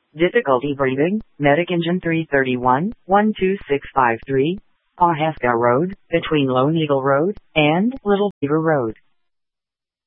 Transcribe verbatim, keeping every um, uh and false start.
Difficulty breathing, Medic Engine three thirty-one, one two six five three, Pawhuska Road, between Lone Eagle Road and Little Beaver Road.